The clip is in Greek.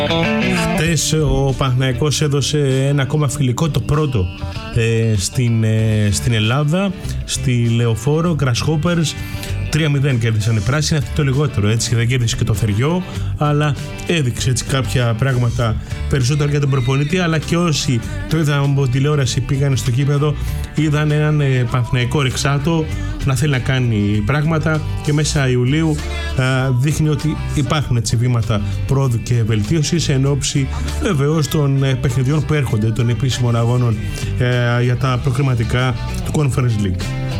Χτες ο Παναθηναϊκός έδωσε ένα ακόμα φιλικό, το πρώτο στην Ελλάδα, στη Λεωφόρο, Grasshoppers. 3-0 κέρδισαν οι πράσινοι, αυτό το λιγότερο, έτσι, δεν κέρδισε και το Θεριό, αλλά έδειξε έτσι κάποια πράγματα περισσότερο για τον προπονητή, αλλά και όσοι το είδαν από τηλεόραση, πήγαν στο γήπεδο, είδαν έναν Παναθηναϊκό ρεξάτο να θέλει να κάνει πράγματα, και μέσα Ιουλίου δείχνει ότι υπάρχουν έτσι βήματα πρόοδου και βελτίωσης εν ώψη βεβαίως των παιχνιδιών που έρχονται, των επίσημων αγώνων για τα προκριματικά του Conference League.